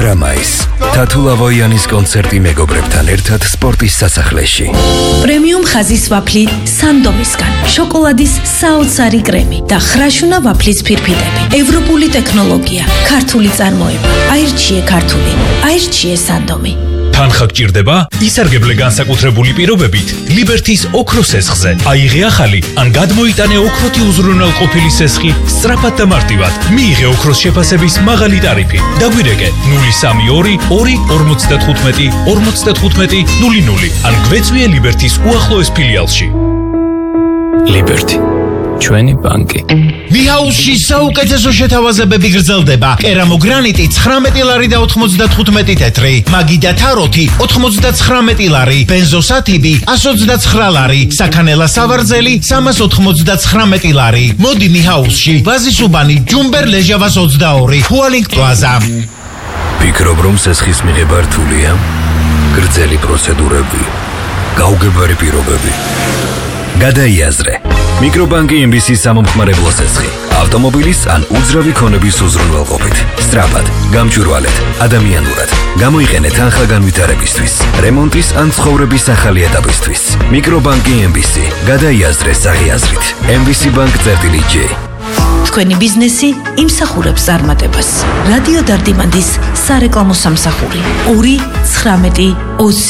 9 მაისს თათულავოიანის კონცერტი მეგობრებთან ერთად სპორტის სასახლეში. პრემიუმ ხაზის ვაფლი სანდომისგან, შოკოლადის საოცარი კრემი და ხრაშუნა ვაფლის ფირფიტები. ევროპული ტექნოლოგია, ქართული წარმოება. აირჩიე ქართული, აირჩიე სანდომი. თანხა გჭირდება? ისარგებლე განსაკუთრებული პირობებით ლიბერთის ოქროს სესხზე. აიღე ახალი ან გადმოიტანე ოქროთი უზრუნველყოფილი სესხი სწრაფად და მარტივად. მიიღე ოქროს შეფასების მაღალი ტარიფი. დაგვირეკე 032 2 55 55 00 ან გვეწვიე ლიბერთის უახლოეს ფილიალში. ლიბერთი ჩვენი ბანკი. მიჰაუსში საუკეთესო შეთავაზებები გრძელდება. კერამოგრანიტი 19 ლარი და 95 თეთრი. მაგიდა თაროთი 99 ლარი. ბენზოსათიბი 129 ლარი. საქანელა სავარძელი 399 ლარი. მოდი მიჰაუსში. ბაზისუბანი ჯუმბერ ლეჟავას 22. ჰუალინგ პლაზა. ფიქრობ რომ სესხის მიღება რთულია? გრძელი პროცედურები, გაუგებარი პირობები. გადაიაზრე. მიკრობანკი MBC სამომხმარებლო სესხი. ავტომობილის ან უძრავი ქონების უზრუნველყოფით. სწრაფად, გამჭვირვალედ, ადამიანურად. გამოიყენე თანხა განვითარებისთვის, რემონტის ან ცხოვრების ახალი ეტაპისთვის. მიკრობანკი MBC. გადაიაზრე საღიაზრით. MBC Bank-J. თქვენი ბიზნესი იმსახურებს წარმატებას. რადიო დარდიმანდის სარეკლამო სამსახური 2 19 20